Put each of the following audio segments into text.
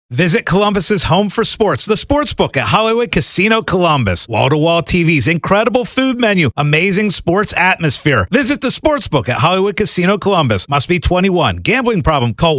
Visit Columbus's home for sports, the Sportsbook at Hollywood Casino Columbus. Wall-to-wall TVs, incredible food menu, amazing sports atmosphere. Visit the Sportsbook at Hollywood Casino Columbus. Must be 21. Gambling problem? Call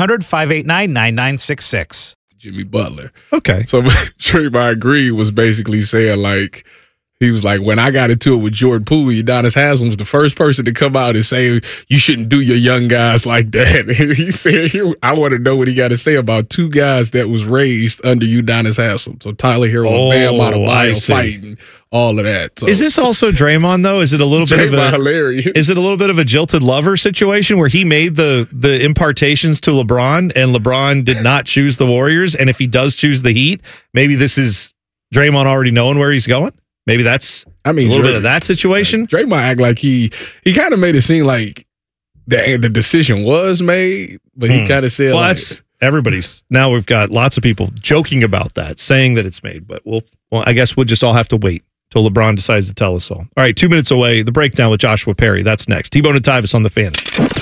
1-800-589-9966. Jimmy Butler. Okay. So Draymond Green was basically saying, like, he was like, when I got into it with Jordan Poole, Udonis Haslem was the first person to come out and say, you shouldn't do your young guys like that. And he said, I want to know what he got to say about two guys that was raised under Udonis Haslem. So Tyler Hero and Bam Adebayo fighting, all of that. So, is this also Draymond, though? Is it a little bit of a hilarious. Is it a little bit of a jilted lover situation where he made the impartations to LeBron and LeBron did not choose the Warriors? And if he does choose the Heat, maybe this is Draymond already knowing where he's going? Maybe that's a little bit of that situation. Draymond act like he kind of made it seem like the decision was made, but he kind of said, well, that's everybody's. Now we've got lots of people joking about that, saying that it's made, but I guess we'll just all have to wait till LeBron decides to tell us all. All right, 2 minutes away, the breakdown with Joshua Perry. That's next. T-Bone and Tyvis on the Fan.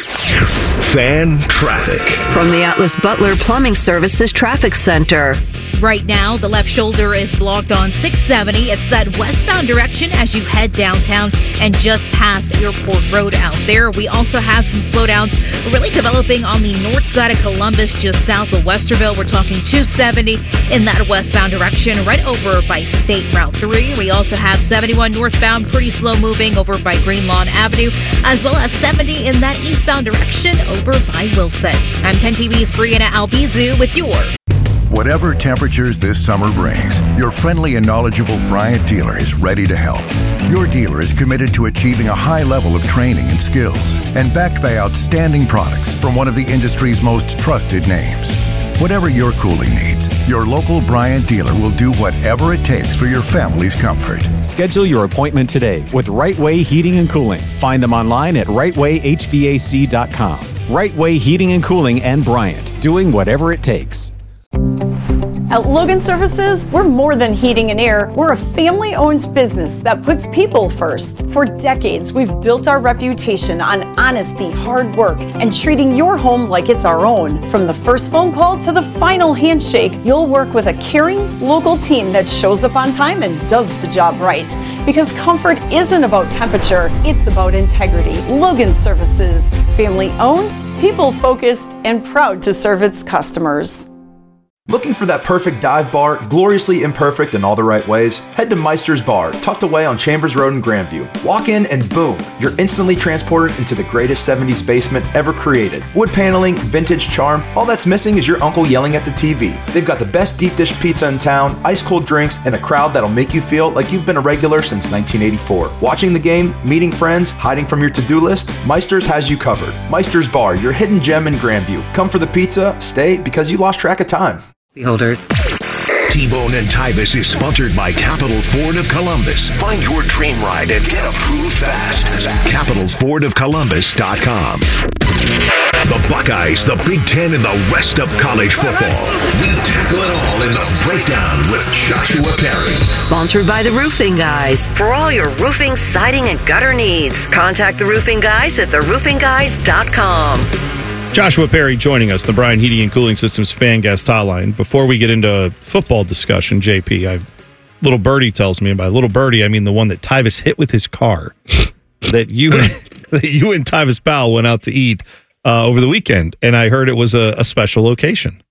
Fan traffic. From the Atlas Butler Plumbing Services Traffic Center. Right now, the left shoulder is blocked on 670. It's that westbound direction as you head downtown and just past Airport Road out there. We also have some slowdowns really developing on the north side of Columbus, just south of Westerville. We're talking 270 in that westbound direction, right over by State Route 3. We also have 71 northbound, pretty slow moving over by Green Lawn Avenue, as well as 70 in that eastbound direction over by Wilson. I'm 10 TV's Brianna Albizu with your Whatever temperatures this summer brings, your friendly and knowledgeable Bryant dealer is ready to help. Your dealer is committed to achieving a high level of training and skills and backed by outstanding products from one of the industry's most trusted names. Whatever your cooling needs, your local Bryant dealer will do whatever it takes for your family's comfort. Schedule your appointment today with Right Way Heating and Cooling. Find them online at rightwayhvac.com. Right Way Heating and Cooling and Bryant, doing whatever it takes. At Logan Services, we're more than heating and air. We're a family-owned business that puts people first. For decades, we've built our reputation on honesty, hard work, and treating your home like it's our own. From the first phone call to the final handshake, you'll work with a caring, local team that shows up on time and does the job right. Because comfort isn't about temperature, it's about integrity. Logan Services, family-owned, people-focused, and proud to serve its customers. Looking for that perfect dive bar, gloriously imperfect in all the right ways? Head to Meister's Bar, tucked away on Chambers Road in Grandview. Walk in and boom, you're instantly transported into the greatest 70s basement ever created. Wood paneling, vintage charm, all that's missing is your uncle yelling at the TV. They've got the best deep dish pizza in town, ice cold drinks, and a crowd that'll make you feel like you've been a regular since 1984. Watching the game, meeting friends, hiding from your to-do list, Meister's has you covered. Meister's Bar, your hidden gem in Grandview. Come for the pizza, stay because you lost track of time. Holders. T-Bone and Tyvis is sponsored by Capital Ford of Columbus. Find your dream ride and get approved fast at capitalfordofcolumbus.com. The Buckeyes, the Big Ten, and the rest of college football. We tackle it all in the breakdown with Joshua Perry. Sponsored by the Roofing Guys. For all your roofing, siding, and gutter needs, contact the Roofing Guys at theroofingguys.com. Joshua Perry joining us, the Brian Heating and Cooling Systems fan guest hotline. Before we get into football discussion, JP, little birdie tells me, and by little birdie, I mean the one that Tyvis hit with his car, that you and Tyvis Powell went out to eat over the weekend, and I heard it was a special location.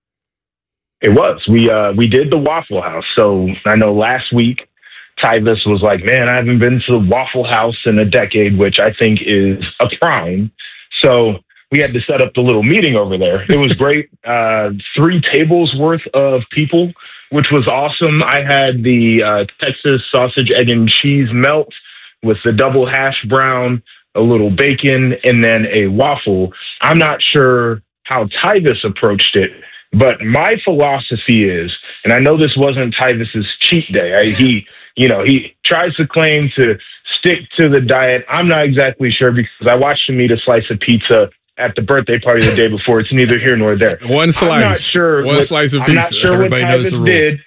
It was. We did the Waffle House. So I know last week, Tyvis was like, man, I haven't been to the Waffle House in a decade, which I think is a crime. So we had to set up the little meeting over there. It was great. 3 tables worth of people, which was awesome. I had the Texas sausage, egg, and cheese melt with the double hash brown, a little bacon, and then a waffle. I'm not sure how Tyvis approached it, but my philosophy is, and I know this wasn't Tyvis's cheat day. He tries to claim to stick to the diet. I'm not exactly sure because I watched him eat a slice of pizza at the birthday party the day before. It's neither here nor there. One slice. I'm not sure. One slice of pizza. I'm not sure Everybody what knows the Tyvis rules. did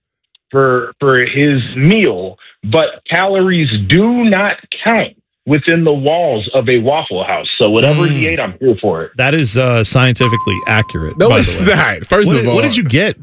for his meal, but calories do not count within the walls of a Waffle House. So whatever he ate, I'm here for it. That is scientifically accurate. No, it's not. First of all, what did you get?